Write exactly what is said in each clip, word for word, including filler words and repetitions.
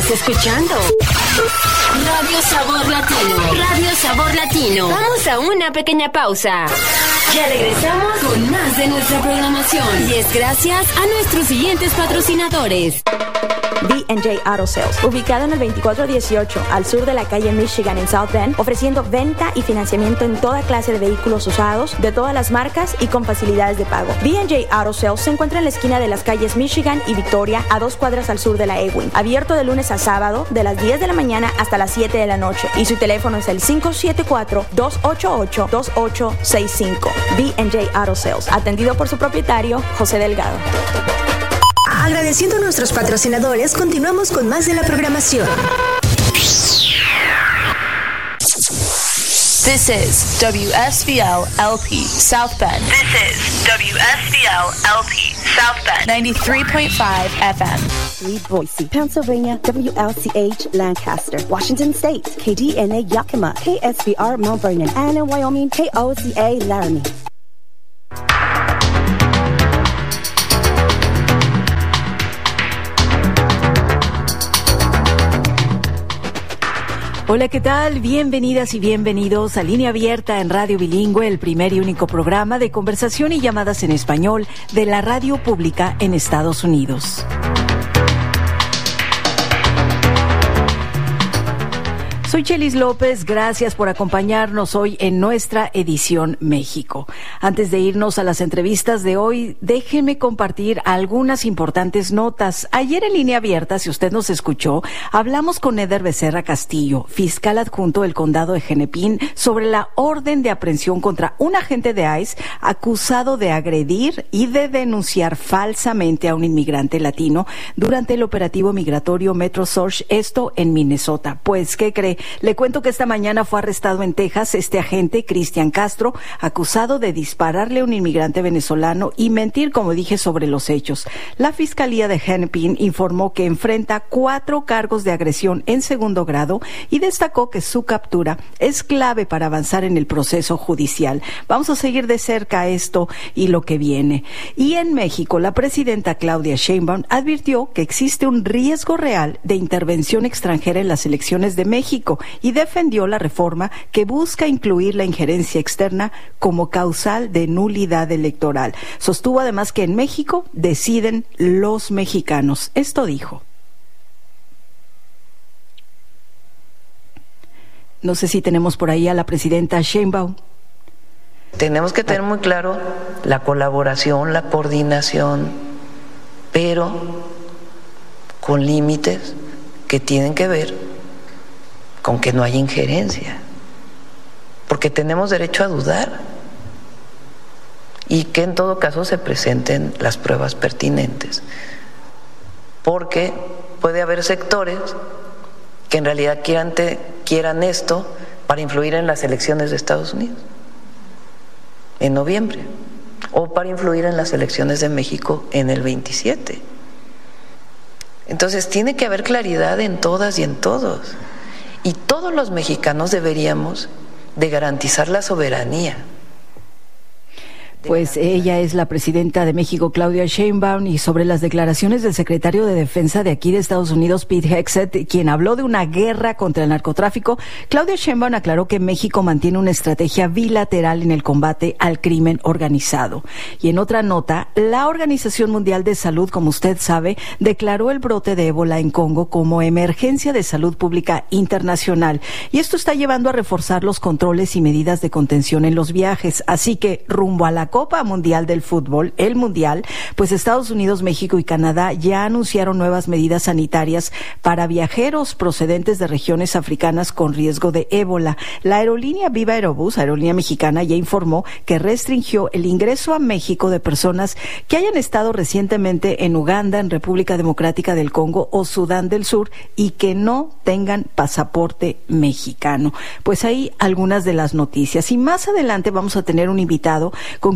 Estás escuchando Radio Sabor Latino. Radio Sabor Latino. Vamos a una pequeña pausa. Ya regresamos con más de nuestra programación. Y es gracias a nuestros siguientes patrocinadores. B and J Auto Sales, ubicado en el veinticuatro dieciocho al sur de la calle Michigan en South Bend, ofreciendo venta y financiamiento en toda clase de vehículos usados, de todas las marcas y con facilidades de pago. B and J Auto Sales se encuentra en la esquina de las calles Michigan y Victoria, a dos cuadras al sur de la Ewing. Abierto de lunes a sábado, de las diez de la mañana hasta las siete de la noche. Y su teléfono es el cinco siete cuatro, dos ocho ocho, dos ocho seis cinco. B and J Auto Sales, atendido por su propietario, José Delgado. Agradeciendo a nuestros patrocinadores, continuamos con más de la programación. This is W S V L L P South Bend. This is W S V L L P South Bend ninety-three point five F M. Reed Boise, Pennsylvania, W L C H Lancaster, Washington State, K D N A Yakima, K S V R Mount Vernon, and in Wyoming, K O C A Laramie. Hola, ¿qué tal? Bienvenidas y bienvenidos a Línea Abierta en Radio Bilingüe, el primer y único programa de conversación y llamadas en español de la radio pública en Estados Unidos. Soy Chelis López, gracias por acompañarnos hoy en nuestra edición México. Antes de irnos a las entrevistas de hoy, déjenme compartir algunas importantes notas. Ayer en Línea Abierta, si usted nos escuchó, hablamos con Eder Becerra Castillo, fiscal adjunto del condado de Hennepin, sobre la orden de aprehensión contra un agente de I C E acusado de agredir y de denunciar falsamente a un inmigrante latino durante el operativo migratorio Metro Surge, esto en Minnesota. Pues, ¿qué cree? Le cuento que esta mañana fue arrestado en Texas este agente, Cristian Castro, acusado de dispararle a un inmigrante venezolano y mentir, como dije, sobre los hechos. La Fiscalía de Hennepin informó que enfrenta cuatro cargos de agresión en segundo grado y destacó que su captura es clave para avanzar en el proceso judicial. Vamos a seguir de cerca esto y lo que viene. Y en México, la presidenta Claudia Sheinbaum advirtió que existe un riesgo real de intervención extranjera en las elecciones de México y defendió la reforma que busca incluir la injerencia externa como causal de nulidad electoral. Sostuvo además que en México deciden los mexicanos. Esto dijo. No sé si tenemos por ahí a la presidenta Sheinbaum. Tenemos que tener muy claro la colaboración, la coordinación, pero con límites que tienen que ver con que no haya injerencia, porque tenemos derecho a dudar y que en todo caso se presenten las pruebas pertinentes, porque puede haber sectores que en realidad quieran, te, quieran esto para influir en las elecciones de Estados Unidos en noviembre o para influir en las elecciones de México en el veintisiete. Entonces tiene que haber claridad en todas y en todos. Y todos los mexicanos deberíamos de garantizar la soberanía. Pues ella es la presidenta de México, Claudia Sheinbaum, y sobre las declaraciones del secretario de Defensa de aquí de Estados Unidos, Pete Hegseth, quien habló de una guerra contra el narcotráfico, Claudia Sheinbaum aclaró que México mantiene una estrategia bilateral en el combate al crimen organizado. Y en otra nota, la Organización Mundial de Salud, como usted sabe, declaró el brote de ébola en Congo como emergencia de salud pública internacional. Y esto está llevando a reforzar los controles y medidas de contención en los viajes. Así que, rumbo a la Copa Mundial del Fútbol, el Mundial, pues Estados Unidos, México y Canadá ya anunciaron nuevas medidas sanitarias para viajeros procedentes de regiones africanas con riesgo de ébola. La aerolínea Viva Aerobús, aerolínea mexicana, ya informó que restringió el ingreso a México de personas que hayan estado recientemente en Uganda, en República Democrática del Congo o Sudán del Sur y que no tengan pasaporte mexicano. Pues ahí algunas de las noticias. Y más adelante vamos a tener un invitado con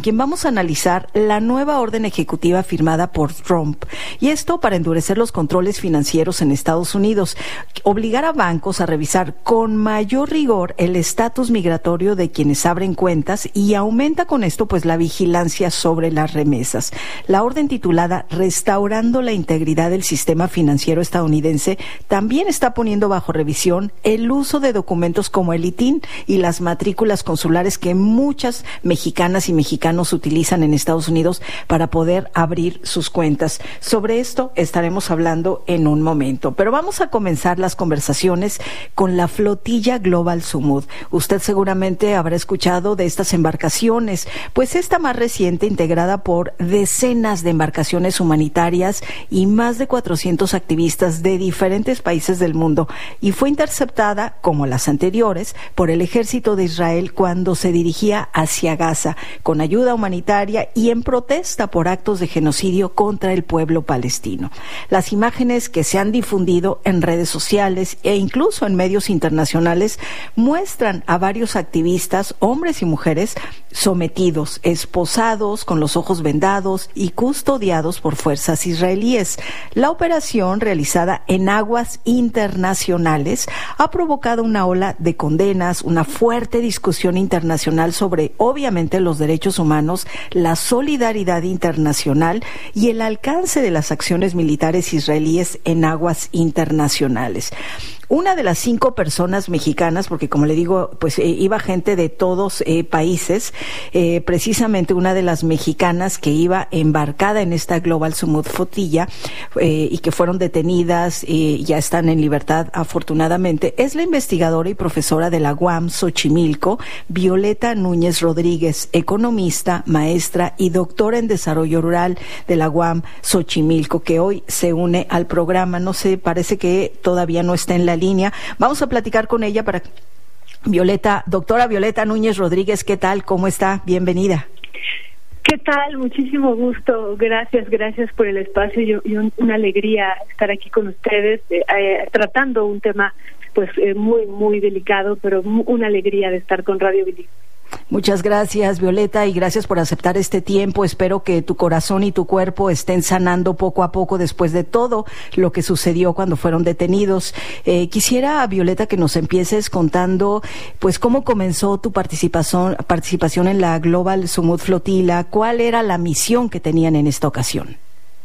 quien vamos a analizar la nueva orden ejecutiva firmada por Trump. Y esto para endurecer los controles financieros en Estados Unidos, obligar a bancos a revisar con mayor rigor el estatus migratorio de quienes abren cuentas y aumenta con esto pues la vigilancia sobre las remesas. La orden titulada Restaurando la integridad del sistema financiero estadounidense también está poniendo bajo revisión el uso de documentos como el I T I N y las matrículas consulares que muchas mexicanas y mexicanos utilizan en Estados Unidos para poder abrir sus cuentas. Sobre esto estaremos hablando en un momento, pero vamos a comenzar las conversaciones con la flotilla Global Sumud. Usted seguramente habrá escuchado de estas embarcaciones, pues esta más reciente, integrada por decenas de embarcaciones humanitarias y más de cuatrocientos activistas de diferentes países del mundo, y fue interceptada, como las anteriores, por el ejército de Israel cuando se dirigía hacia Gaza, con ayuda humanitaria y en protesta por actos de genocidio contra el pueblo palestino. Las imágenes que se han difundido en redes sociales e incluso en medios internacionales muestran a varios activistas, hombres y mujeres, sometidos, esposados, con los ojos vendados y custodiados por fuerzas israelíes. La operación, realizada en aguas internacionales, ha provocado una ola de condenas, una fuerte discusión internacional sobre, obviamente, los derechos humanos, la solidaridad internacional y el alcance de las acciones militares israelíes en aguas internacionales. Una de las cinco personas mexicanas, porque como le digo, pues eh, iba gente de todos eh, países, eh, precisamente una de las mexicanas que iba embarcada en esta Global Sumud flotilla eh, y que fueron detenidas y eh, ya están en libertad afortunadamente, es la investigadora y profesora de la U A M Xochimilco, Violeta Núñez Rodríguez, economista, maestra y doctora en desarrollo rural de la U A M Xochimilco, que hoy se une al programa. No sé, parece que todavía no está en la línea. Vamos a platicar con ella para Violeta, doctora Violeta Núñez Rodríguez, ¿qué tal? ¿Cómo está? Bienvenida. ¿Qué tal? Muchísimo gusto. Gracias, gracias por el espacio y, y un, una alegría estar aquí con ustedes eh, eh, tratando un tema pues eh, muy, muy delicado, pero una alegría de estar con Radio Bilingüe. Muchas gracias, Violeta, y gracias por aceptar este tiempo. Espero que tu corazón y tu cuerpo estén sanando poco a poco después de todo lo que sucedió cuando fueron detenidos. Eh, quisiera, Violeta, que nos empieces contando, pues, cómo comenzó tu participación, participación en la Global Sumud Flotilla. ¿Cuál era la misión que tenían en esta ocasión?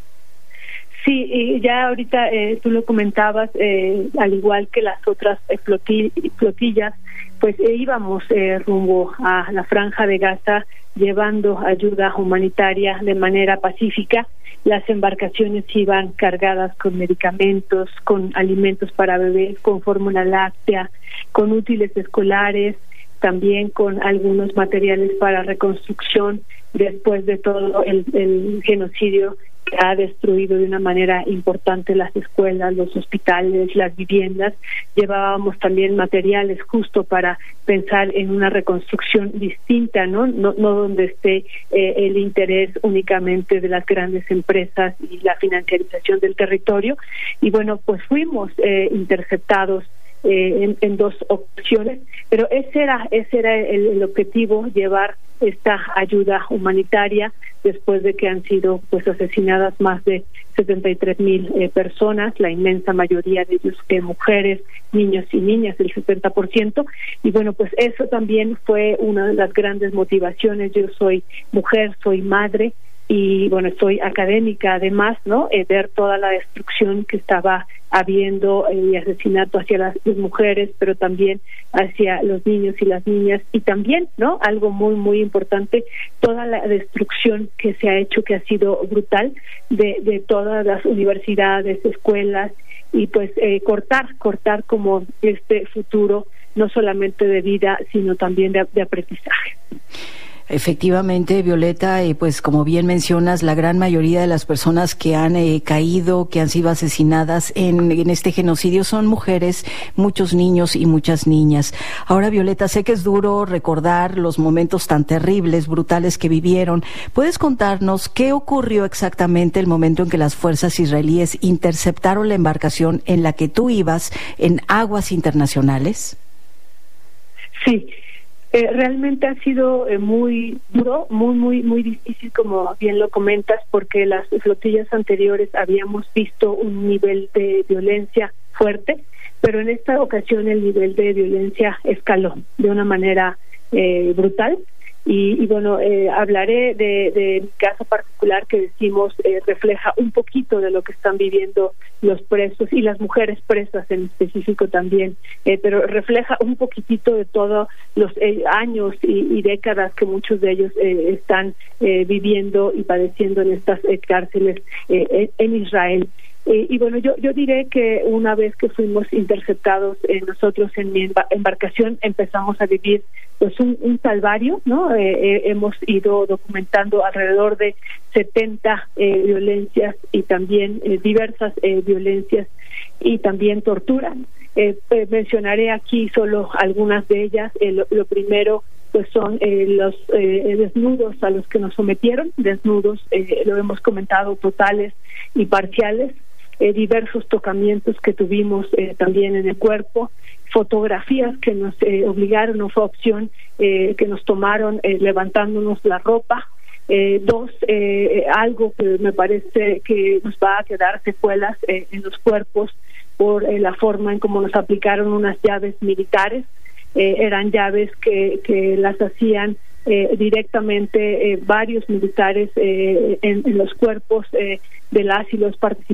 Sí, y ya ahorita eh, tú lo comentabas, eh, al igual que las otras eh, flotil, flotillas, pues eh, íbamos eh, rumbo a la Franja de Gaza llevando ayuda humanitaria de manera pacífica. Las embarcaciones iban cargadas con medicamentos, con alimentos para bebés, con fórmula láctea, con útiles escolares, también con algunos materiales para reconstrucción después de todo el, el genocidio que ha destruido de una manera importante las escuelas, los hospitales, las viviendas. Llevábamos también materiales justo para pensar en una reconstrucción distinta, no no, no donde esté eh, el interés únicamente de las grandes empresas y la financiarización del territorio. Y bueno, pues fuimos eh, interceptados eh, en, en dos ocasiones, pero ese era ese era el, el objetivo, llevar esta ayuda humanitaria después de que han sido pues asesinadas más de setenta y tres mil eh, personas, la inmensa mayoría de ellos eh, mujeres, niños y niñas, el setenta por ciento. Y bueno, pues eso también fue una de las grandes motivaciones. Yo soy mujer, soy madre y bueno, soy académica además, ¿no? Eh, ver toda la destrucción que estaba habiendo y eh, asesinato hacia las, las mujeres, pero también hacia los niños y las niñas, y también, ¿no? Algo muy, muy importante, toda la destrucción que se ha hecho, que ha sido brutal, de, de todas las universidades, escuelas, y pues eh, cortar, cortar como este futuro, no solamente de vida, sino también de, de aprendizaje. Efectivamente, Violeta, eh, pues como bien mencionas, la gran mayoría de las personas que han eh, caído, que han sido asesinadas en, en este genocidio son mujeres, muchos niños y muchas niñas. Ahora, Violeta, sé que es duro recordar los momentos tan terribles, brutales que vivieron. ¿Puedes contarnos qué ocurrió exactamente el momento en que las fuerzas israelíes interceptaron la embarcación en la que tú ibas en aguas internacionales? Sí. Eh, realmente ha sido eh, muy duro, muy, muy, muy difícil, como bien lo comentas, porque las flotillas anteriores habíamos visto un nivel de violencia fuerte, pero en esta ocasión el nivel de violencia escaló de una manera eh, brutal. Y, y bueno, eh, hablaré de, de mi caso particular, que decimos eh, refleja un poquito de lo que están viviendo los presos y las mujeres presas en específico también, eh, pero refleja un poquitito de todos los eh, años y, y décadas que muchos de ellos eh, están eh, viviendo y padeciendo en estas eh, cárceles eh, en Israel. Eh, y bueno, yo yo diré que una vez que fuimos interceptados eh, nosotros en mi embarcación, empezamos a vivir pues un, un calvario, ¿no? Eh, eh, hemos ido documentando alrededor de setenta eh, violencias y también eh, diversas eh, violencias y también tortura. Eh, eh, mencionaré aquí solo algunas de ellas. Eh, lo, lo primero pues son eh, los eh, desnudos a los que nos sometieron, desnudos, eh, lo hemos comentado, totales y parciales. Eh, diversos tocamientos que tuvimos eh, también en el cuerpo, fotografías que nos eh, obligaron, no fue opción, eh, que nos tomaron eh, levantándonos la ropa. Eh, dos, eh, algo que me parece que nos va a quedar secuelas eh, en los cuerpos por eh, la forma en cómo nos aplicaron unas llaves militares. Eh, eran llaves que, que las hacían eh, directamente eh, varios militares eh, en, en los cuerpos eh, de las y los participantes